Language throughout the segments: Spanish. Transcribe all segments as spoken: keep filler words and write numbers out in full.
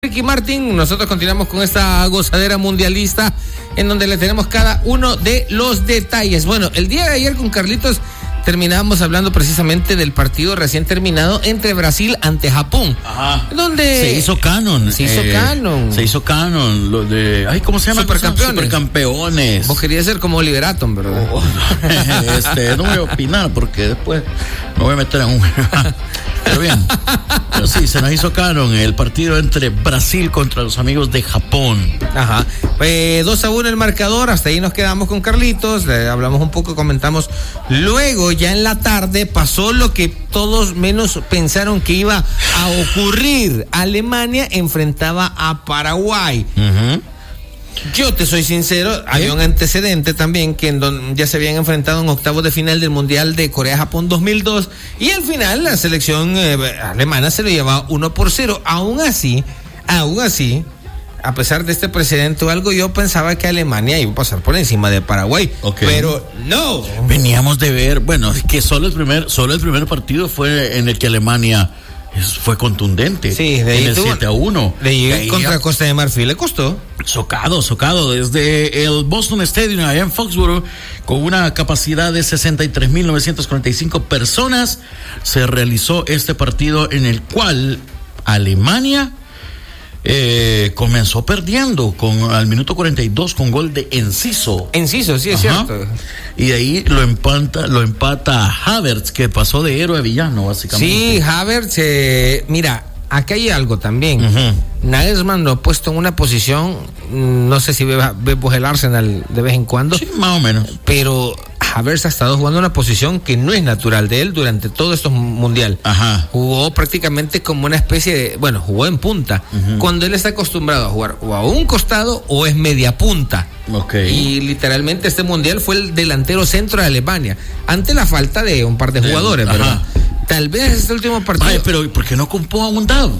Ricky Martin, nosotros continuamos con esta gozadera mundialista en donde le tenemos cada uno de los detalles. Bueno, el día de ayer con Carlitos terminábamos hablando precisamente del partido recién terminado entre Brasil ante Japón. Ajá. Donde se hizo canon. Se hizo eh, canon. Se hizo canon. Lo de, ay, ¿cómo se llama? Supercampeones. Supercampeones. Vos querías ser como Liberaton, ¿verdad? Oh, este, no voy a opinar porque después me voy a meter en un... Pero bien, pero sí, se nos hizo canon el partido entre Brasil contra los amigos de Japón. Ajá, eh, dos a uno el marcador, hasta ahí nos quedamos con Carlitos, le hablamos un poco, comentamos. Luego, ya en la tarde, pasó lo que todos menos pensaron que iba a ocurrir. Alemania enfrentaba a Paraguay. Uh-huh. Yo te soy sincero, ¿Eh? había un antecedente también que en don, ya se habían enfrentado en octavos de final del Mundial de Corea-Japón dos mil dos y al final la selección eh, alemana se lo llevaba uno por cero. Aún así, aún así, a pesar de este precedente o algo, yo pensaba que Alemania iba a pasar por encima de Paraguay, okay. Pero no. Veníamos de ver, bueno, que solo el primer, solo el primer partido fue en el que Alemania fue contundente. Sí, de ahí en el siete a uno. De ahí contra Costa de Marfil le costó. Socado, socado, desde el Boston Stadium allá en Foxborough, con una capacidad de sesenta y tres mil novecientas cuarenta y cinco personas, se realizó este partido en el cual Alemania eh, comenzó perdiendo con al minuto cuarenta y dos con gol de Enciso. Enciso, sí, es Ajá. cierto. Y de ahí lo empata, lo empata Havertz, que pasó de héroe a villano, básicamente. Sí, Havertz, eh, mira, acá hay algo también. Uh-huh. Nagelsmann lo ha puesto en una posición, no sé si vemos el Arsenal de vez en cuando. Sí, más o menos. Pero Havertz ha estado jugando una posición que no es natural de él durante todo estos mundial. Ajá. Jugó prácticamente como una especie de, bueno, jugó en punta. Uh-huh. Cuando él está acostumbrado a jugar o a un costado o es media punta. Okay. Y literalmente este mundial fue el delantero centro de Alemania, ante la falta de un par de jugadores, eh, ¿verdad? Tal vez este último partido. Ay, pero ¿por qué no ocupó a un Dab?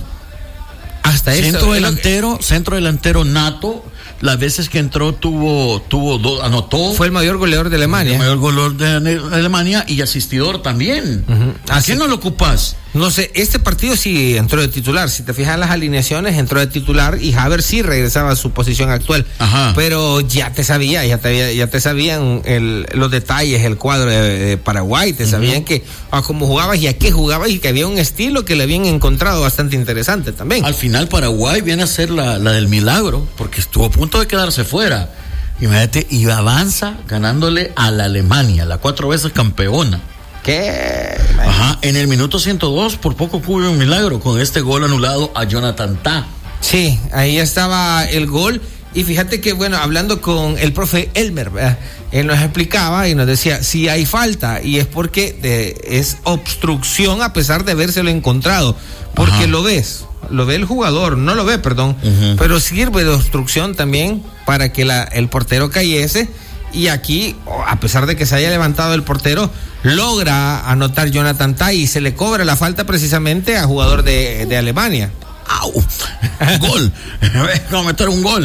Hasta eso. Centro delantero, que... centro delantero nato. Las veces que entró tuvo, tuvo dos, anotó. Fue el mayor goleador de Alemania. El mayor goleador de Alemania y asistidor también. Uh-huh. ¿A quién no lo ocupas? No sé, este partido sí entró de titular. Si te fijas en las alineaciones, entró de titular y Havertz sí regresaba a su posición actual. Ajá. Pero ya te sabía, ya te, ya te sabían el, los detalles, el cuadro de, de Paraguay, te uh-huh. sabían que a cómo jugabas y a qué jugabas y que había un estilo que le habían encontrado bastante interesante también. Al final Paraguay viene a ser la, la del milagro, porque estuvo a punto de quedarse fuera. Imagínate, y avanza ganándole a la Alemania, la cuatro veces campeona. ¿Qué? Ajá, en el minuto ciento dos, por poco ocurre un milagro con este gol anulado a Jonathan Tah. Sí, ahí estaba el gol. Y fíjate que, bueno, hablando con el profe Elmer, ¿verdad? Él nos explicaba y nos decía, si hay falta, y es porque de, es obstrucción a pesar de habérselo encontrado, porque Ajá. lo ves, lo ve el jugador, no lo ve, perdón, uh-huh. pero sirve de obstrucción también para que la, el portero cayese. Y aquí, a pesar de que se haya levantado el portero, logra anotar Jonathan Tah y se le cobra la falta precisamente a jugador de, de Alemania. ¡Au! ¡Gol! Vamos a meter un gol.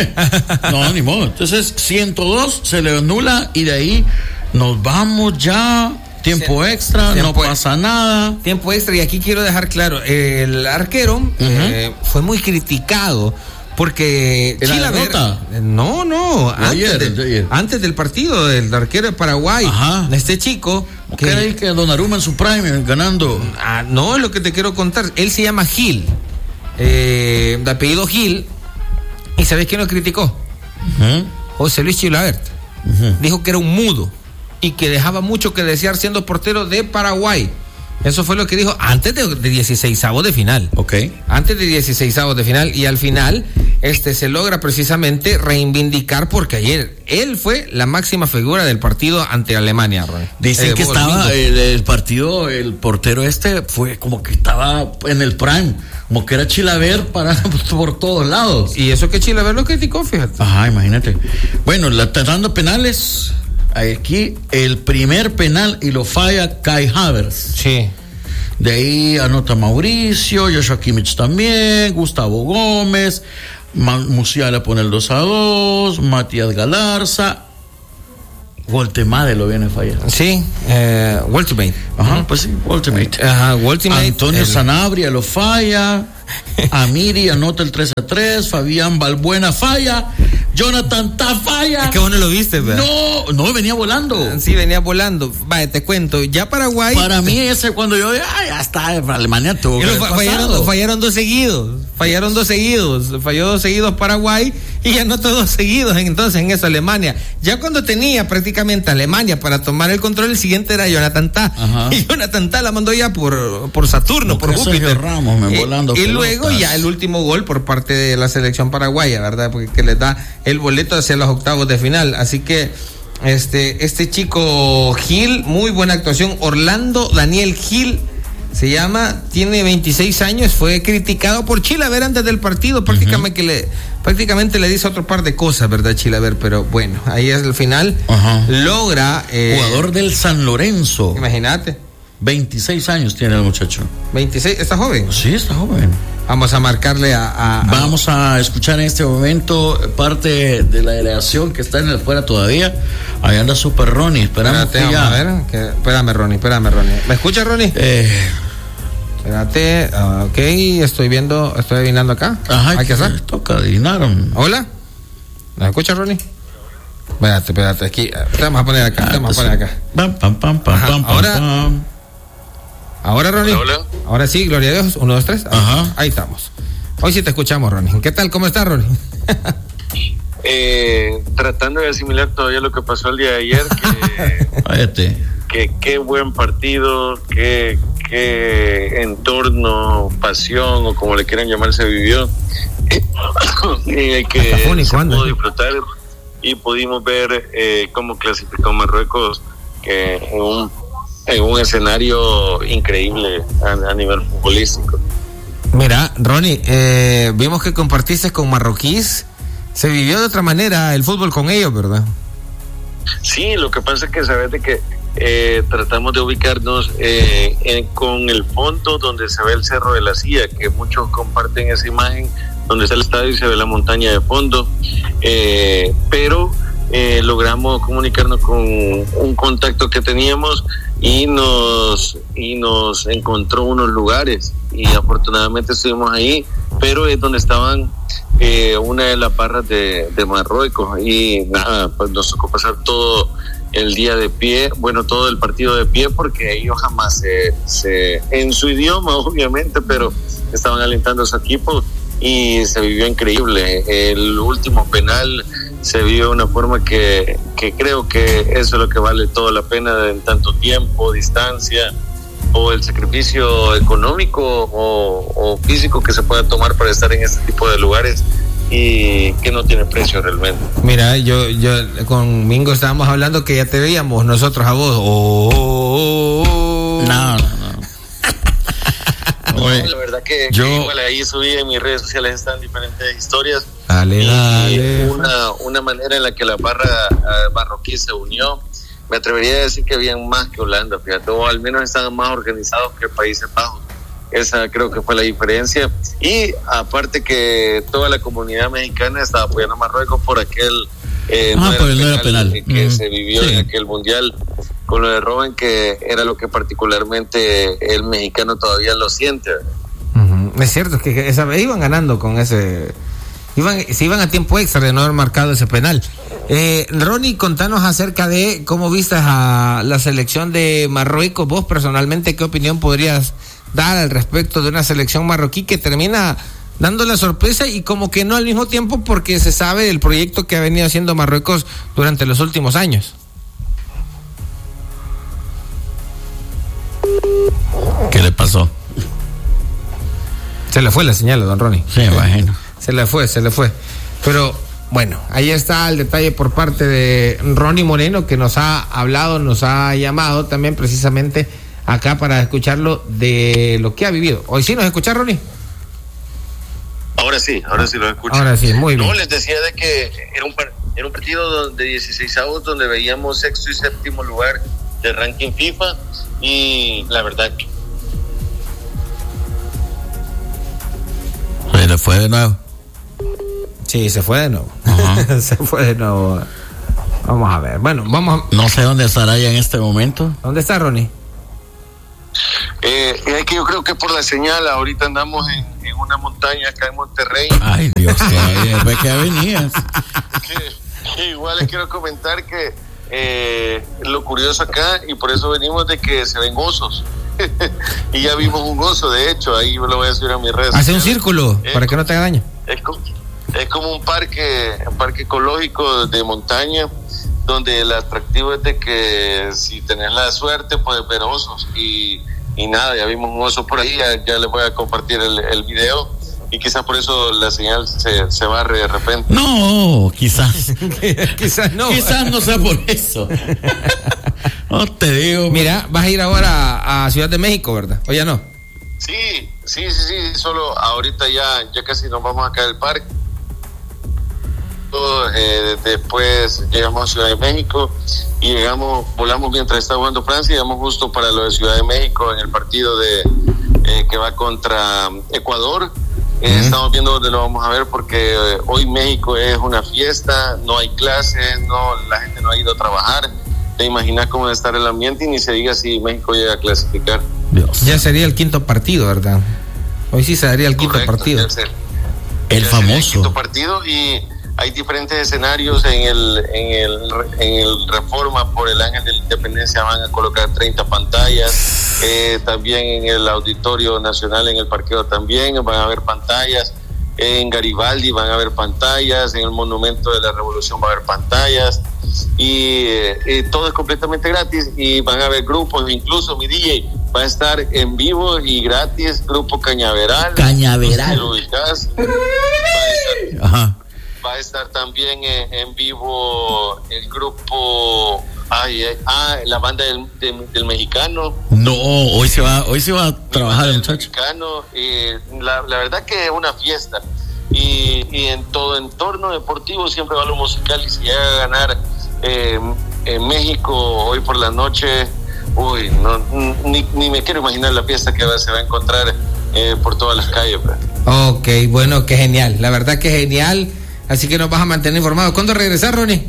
No, ni modo. Entonces, ciento dos se le anula y de ahí nos vamos ya. Tiempo extra, tiempo, no pasa nada. Tiempo extra, y aquí quiero dejar claro, el arquero uh-huh. eh, fue muy criticado. Porque Chilaver, no, no, antes, ayer, de, ayer. antes del partido, el arquero de Paraguay, Ajá. este chico que era el que Donnarumma en su prime ganando. Ah, no, es lo que te quiero contar. Él se llama Gil, eh, de apellido Gil, y ¿sabes quién lo criticó? Uh-huh. José Luis Chilavert. Uh-huh. Dijo que era un mudo y que dejaba mucho que desear siendo portero de Paraguay. Eso fue lo que dijo antes de, de dieciseisavos de final. Ok. Antes de dieciseisavos de final. Y al final, este se logra precisamente reivindicar, porque ayer él fue la máxima figura del partido ante Alemania. Dicen eh, que estaba el, el partido, el portero este fue como que estaba en el prime, como que era Chilavert para por todos lados. Y eso que Chilavert lo criticó, fíjate. Ajá, imagínate. Bueno, la tratando penales. Aquí el primer penal y lo falla Kai Havertz. Sí. De ahí anota Mauricio, Joshua Kimmich también, Gustavo Gómez, Musiala pone el dos a dos, Matías Galarza, Voltemade lo viene a fallar. Sí, eh, Ultimate. Ajá, pues sí, Ultimate. Ajá, Ultimate. Antonio el... Sanabria lo falla. Amiri anota el tres a tres, Fabián Balbuena falla, Jonathan Ta falla. Es que vos no lo viste, ¿verdad? No, no, venía volando. Sí, venía volando. Vaya, te cuento, ya Paraguay. Para mí ese cuando yo, ay, ya está, Alemania tuvo que haber fallaron, fallaron dos seguidos, fallaron dos seguidos, falló dos seguidos Paraguay y anotó dos seguidos, entonces en eso Alemania. Ya cuando tenía prácticamente Alemania para tomar el control, el siguiente era Jonathan Ta. Ajá. Y Jonathan Ta la mandó ya por, por Saturno, por Júpiter. Ramos, me volando y, y luego ya el último gol por parte de la selección paraguaya, ¿verdad? Porque que les da el boleto hacia los octavos de final. Así que este, este chico Gil, muy buena actuación. Orlando Daniel Gil se llama, tiene veintiséis años, fue criticado por Chilaver antes del partido, prácticamente, uh-huh. que le, prácticamente le dice otro par de cosas, ¿verdad, Chilaver? Pero bueno, ahí es el final, uh-huh. logra... Eh, jugador del San Lorenzo. Imagínate. veintiséis años tiene el muchacho. veintiséis, ¿está joven? Sí, está joven. Vamos a marcarle a, a, a... Vamos a escuchar en este momento parte de la delegación que está en el fuera todavía. Ahí anda Super Ronnie. Esperamos espérate, que ya... a ver. Que... Espérame, Ronnie, espérame, Ronnie. ¿Me escuchas, Ronnie? Eh... Espérate, uh, ok, estoy viendo, estoy adivinando acá. Ajá, ¿hay que hacer? Toca adivinar. Hola. ¿Me escuchas, Ronnie? Espérate, espérate, aquí. Te vamos a poner acá, te vamos a poner acá. Pam, pam, pam, pam, pam, ahora... pam. Ahora, Ronnie. Hola, hola. Ahora sí, gloria a Dios. Uno, dos, tres. Ahí, Ajá. Ahí estamos. Hoy sí te escuchamos, Ronnie. ¿Qué tal? ¿Cómo estás, Ronnie? eh, tratando de asimilar todavía lo que pasó el día de ayer. Que, Váyate. que qué buen partido, qué, qué entorno, pasión o como le quieran llamar se vivió. eh, que se pudo disfrutar y pudimos ver eh, cómo clasificó Marruecos que en un en un escenario increíble a, a nivel futbolístico. Mira, Ronnie, eh, vimos que compartiste con marroquíes, se vivió de otra manera el fútbol con ellos, ¿verdad? Sí, lo que pasa es que sabes de que eh, tratamos de ubicarnos eh, en, con el fondo donde se ve el Cerro de la Silla, que muchos comparten esa imagen, donde está el estadio y se ve la montaña de fondo, eh, pero eh, logramos comunicarnos con un contacto que teníamos y nos y nos encontró unos lugares y afortunadamente estuvimos ahí, pero es donde estaban eh, una de las barras de, de Marruecos y nada, pues nos tocó pasar todo el día de pie, bueno, todo el partido de pie porque ellos jamás se, se en su idioma obviamente, pero estaban alentando a su equipo y se vivió increíble. El último penal se vivió de una forma que, que creo que eso es lo que vale toda la pena en tanto tiempo, distancia o el sacrificio económico o, o físico que se pueda tomar para estar en este tipo de lugares y que no tiene precio realmente. Mira, yo yo con Mingo estábamos hablando que ya te veíamos nosotros a vos. Oh, oh, oh. No, no, no. No, la verdad que, yo... que igual ahí subí en mis redes sociales están diferentes historias. Dale, y dale. Una, una manera en la que la barra uh, marroquí se unió. Me atrevería a decir que habían más que Holanda, fíjate, o al menos estaban más organizados que Países Bajos. Esa creo que fue la diferencia. Y aparte que toda la comunidad mexicana estaba apoyando a Marruecos por aquel eh, ah, no por el penal, no era penal que mm. se vivió sí. en aquel mundial con lo de Robben, que era lo que particularmente el mexicano todavía lo siente. Uh-huh. Es cierto, es que esa vez iban ganando con ese... Iban, se iban a tiempo extra de no haber marcado ese penal. Eh, Ronnie, contanos acerca de cómo viste a la selección de Marruecos. Vos personalmente, ¿qué opinión podrías dar al respecto de una selección marroquí que termina dando la sorpresa y como que no al mismo tiempo porque se sabe del proyecto que ha venido haciendo Marruecos durante los últimos años? ¿Qué le pasó? Se le fue la señal a don Ronnie. Sí, imagino. Se le fue, se le fue. Pero bueno, ahí está el detalle por parte de Ronnie Moreno, que nos ha hablado, nos ha llamado también precisamente acá para escucharlo de lo que ha vivido. ¿Hoy sí nos escucha, Ronnie? Ahora sí, ahora sí lo escucho. Ahora sí, muy bien. No, les decía de que era un, era un partido de dieciséis avos donde veíamos sexto y séptimo lugar de ranking FIFA y la verdad que... ¿Se le fue de nuevo? Sí, se fue de nuevo. Uh-huh. Se fue de nuevo. Vamos a ver. Bueno, vamos a... No sé dónde estará ya en este momento. ¿Dónde está, Ronnie? Eh, es que yo creo que por la señal, ahorita andamos en, en una montaña acá en Monterrey. Ay, Dios, que, que venías. Que, que igual les quiero comentar que eh, lo curioso acá, y por eso venimos, de que se ven osos. Y ya vimos un oso, de hecho, ahí lo voy a subir a mis redes. Hace un círculo es, para que no te haga daño. Es como, es como un parque, un parque ecológico de montaña, donde el atractivo es de que si tenés la suerte puedes ver osos. Y, y nada, ya vimos un oso por ahí, ya, ya les voy a compartir el, el video. Y quizás por eso la señal se, se barre de repente. No, quizás. Quizás no. Quizás no sea por eso. No te digo. Mira, vas a ir ahora a, a Ciudad de México, ¿verdad? ¿O ya no? Sí, sí, sí, sí. Solo ahorita ya, ya casi nos vamos acá del parque. Eh, después llegamos a Ciudad de México y llegamos, volamos mientras está jugando Francia, y llegamos justo para lo de Ciudad de México en el partido de eh, que va contra Ecuador. Eh, uh-huh. Estamos viendo dónde lo vamos a ver, porque eh, hoy México es una fiesta, no hay clases, no, la gente no ha ido a trabajar. Te imaginas cómo debe estar el ambiente, y ni se diga si México llega a clasificar. Dios. Ya sería el quinto partido, ¿verdad? Hoy sí se daría el quinto Correcto, partido. Ser, el famoso. El quinto partido, y hay diferentes escenarios en el, en el en el Reforma por el Ángel de la Independencia. Van a colocar treinta pantallas, eh, también en el Auditorio Nacional, en el parqueo también van a haber pantallas, en Garibaldi van a haber pantallas, en el Monumento de la Revolución va a haber pantallas, y eh, todo es completamente gratis, y van a haber grupos, incluso mi D J va a estar en vivo y gratis, Grupo Cañaveral. Cañaveral. ¿Lo ubicás? Va a estar, Ajá. Va a estar también en, en vivo el grupo, ay, ay, ah, la banda del, del, del mexicano. No, hoy se va, hoy se va a trabajar el muchacho. Mexicano, eh, la, la verdad que es una fiesta, y, y en todo entorno deportivo siempre va lo musical, y si llega a ganar eh, en México hoy por la noche, uy, no, ni, ni me quiero imaginar la fiesta que va, se va a encontrar eh, por todas las calles. Pues. Ok, bueno, qué genial, la verdad que genial. Así que nos vas a mantener informados. ¿Cuándo regresas, Ronnie?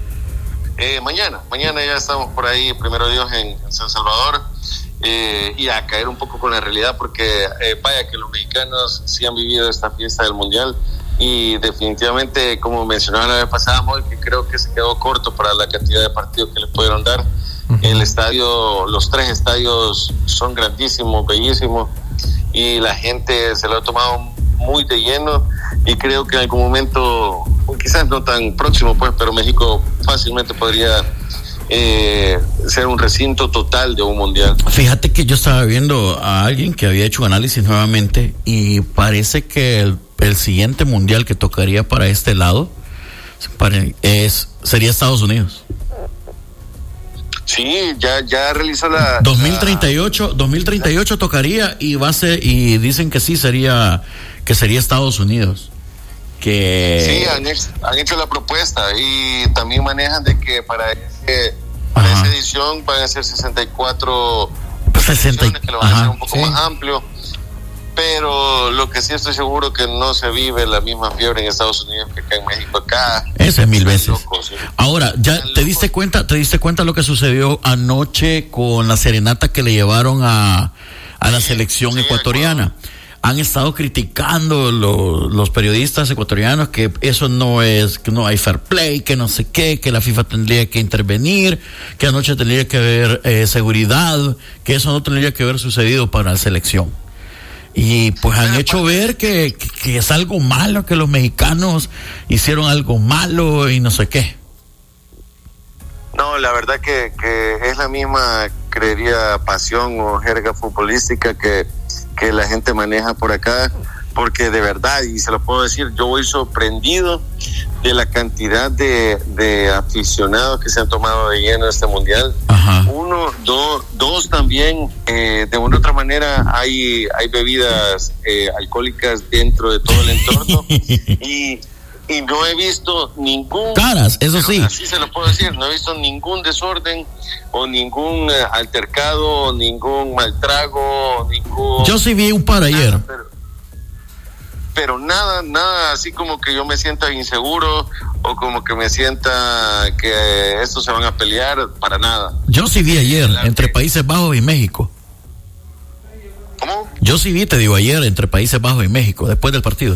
Eh, mañana, mañana ya estamos por ahí, primero Dios, en, en San Salvador, eh, y a caer un poco con la realidad, porque eh, vaya que los mexicanos sí han vivido esta fiesta del Mundial, y definitivamente, como mencionaba la vez pasada, Moy, que creo que se quedó corto para la cantidad de partidos que le pudieron dar. Uh-huh. El estadio, los tres estadios son grandísimos, bellísimos, y la gente se lo ha tomado muy de lleno, y creo que en algún momento, quizás no tan próximo pues, pero México fácilmente podría eh, ser un recinto total de un mundial. Fíjate que yo estaba viendo a alguien que había hecho análisis nuevamente, y parece que el, el siguiente mundial que tocaría para este lado es sería Estados Unidos. Sí, ya ya realizó la dos mil treinta y ocho, la... dos mil treinta y ocho tocaría, y va a ser, y dicen que sí sería que sería Estados Unidos. Que sí, han hecho, han hecho la propuesta, y también manejan de que para ese, para esa edición van a ser sesenta y cuatro sesenta, que lo van ajá, a hacer un poco sí. más amplio. Pero lo que sí estoy seguro que no se vive la misma fiebre en Estados Unidos que acá en México. Acá eso es mil veces loco, ¿sí? Ahora ya te diste cuenta te diste cuenta lo que sucedió anoche con la serenata que le llevaron a a la sí, selección sí, ecuatoriana. Han estado criticando lo, los periodistas ecuatorianos que eso no es, que no hay fair play, que no sé qué, que la FIFA tendría que intervenir, que anoche tendría que haber eh, seguridad, que eso no tendría que haber sucedido para la selección. Y pues han hecho ver que, que, que es algo malo, que los mexicanos hicieron algo malo y no sé qué. No, la verdad que, que es la misma, creería, pasión o jerga futbolística que, que la gente maneja por acá, porque de verdad, y se lo puedo decir, yo voy sorprendido de la cantidad de, de aficionados que se han tomado de lleno este mundial. Ajá. Uno, dos, dos también, eh, de una u otra manera hay, hay bebidas eh, alcohólicas dentro de todo el entorno y, y no he visto ningún... Caras, eso sí. Así se lo puedo decir, no he visto ningún desorden o ningún eh, altercado, ningún mal trago, ningún... Yo sí vi un par ayer. Nada, pero, pero nada, nada así como que yo me sienta inseguro o como que me sienta que estos se van a pelear, para nada. Yo sí vi ayer, entre Países Bajos y México. ¿Cómo? Yo sí vi, te digo, ayer entre Países Bajos y México, después del partido.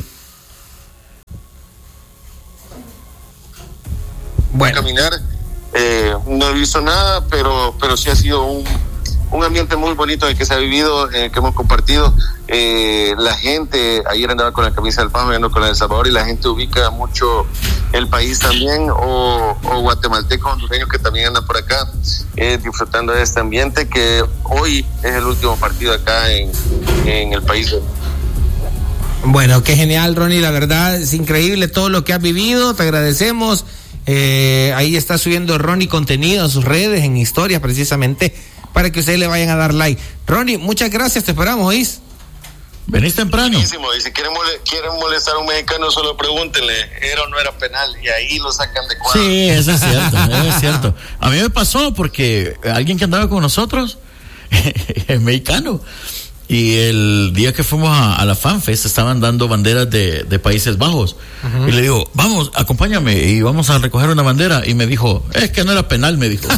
Bueno. Caminar, eh, no he visto nada, pero, pero sí ha sido un, un ambiente muy bonito en el que se ha vivido, en el que hemos compartido. Eh, la gente, ayer andaba con la camisa del Paz, ando con la de El Salvador, y la gente ubica mucho el país también, o, o guatemaltecos, hondureños que también andan por acá, eh, disfrutando de este ambiente, que hoy es el último partido acá en, en el país. Bueno, qué genial, Ronnie, la verdad es increíble todo lo que has vivido, te agradecemos. Eh, ahí está subiendo Ronnie contenido a sus redes, en historias precisamente, para que ustedes le vayan a dar like. Ronnie, muchas gracias, te esperamos, ¿oís? Venís temprano. Buenísimo, y si quieren, mole- quieren molestar a un mexicano, solo pregúntenle, ¿era o no era penal? Y ahí lo sacan de cuadro. Sí, eso es cierto, eso es cierto. A mí me pasó porque alguien que andaba con nosotros es mexicano. Y el día que fuimos a, a la FanFest estaban dando banderas de, de Países Bajos. Uh-huh. Y le digo, vamos, acompáñame y vamos a recoger una bandera. Y me dijo, es que no era penal, me dijo.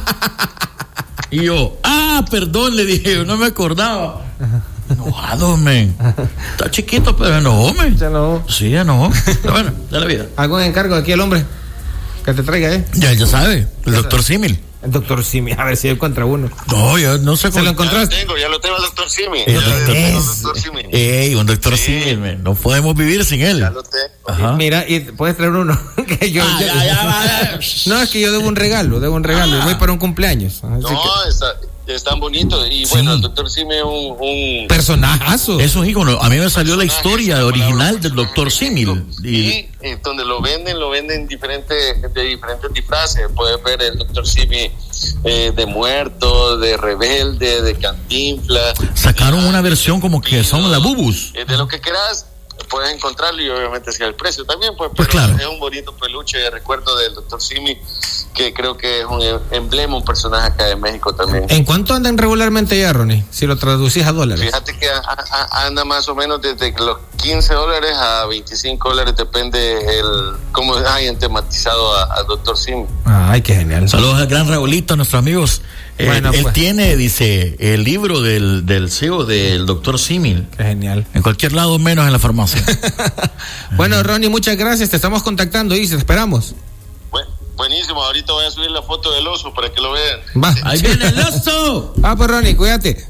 Y yo, ah, perdón, le dije, no me acordaba. Enojado, men. Está chiquito, pero enojó, men. Ya no. Sí, enojó. Pero bueno, ya la vida. ¿Algún encargo aquí el hombre? Que te traiga, ¿eh? Ya, ya sabe, el doctor Simil. El doctor Simi, a ver si encuentra uno. No, yo no sé cómo. ¿Se lo encontraste? Ya lo tengo, ya lo tengo al doctor Simi. El ya doctor, tengo al doctor Simi. Ey, un doctor sí. Simil, man. No podemos vivir sin él. Ya lo tengo. Ajá. Mira, y puedes traer uno. que yo, ah, yo, ya, ya, no, es que yo debo un regalo, debo un regalo. Ah. Voy para un cumpleaños. No, que... está, es tan bonito. Y sí. Bueno, el doctor Simi es un, un personajazo. Es un ícono. A mí me salió la historia original del doctor Simil. Y, y eh, donde lo venden, lo venden diferente, de diferentes disfraces. Puedes ver el doctor Simi eh, de muerto, de rebelde, de Cantinflas. Sacaron una versión como que son la Bubus. Eh, de lo que quieras puedes encontrarlo, y obviamente si el precio también, pues, pues pero claro. Es un bonito peluche de recuerdo del doctor Simi, que creo que es un emblema, un personaje acá de México también. ¿En cuánto andan regularmente ya, Ronnie? Si lo traducís a dólares. Fíjate que a, a, anda más o menos desde los quince dólares a veinticinco dólares, depende el cómo hayan tematizado al doctor Simi. Ay, qué genial. Saludos al gran Raulito, a nuestros amigos. Bueno, él, pues. él tiene, dice, el libro del, del C E O del doctor Simil. Qué genial. En cualquier lado menos en la farmacia. Bueno, Ronnie, muchas gracias. Te estamos contactando y te esperamos. Bueno, buenísimo. Ahorita voy a subir la foto del oso para que lo vean. Va. Ahí viene el oso. Ah, pues Ronnie, cuídate.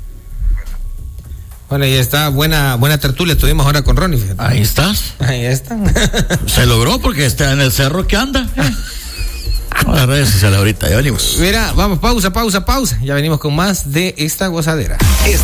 Bueno, ahí está, buena buena tertulia tuvimos ahora con Ronnie. Fíjate. Ahí estás. Ahí está. Se logró porque está en el cerro que anda. A las redes sociales ahorita, ya venimos. Mira, vamos, pausa, pausa, pausa. Ya venimos con más de esta gozadera.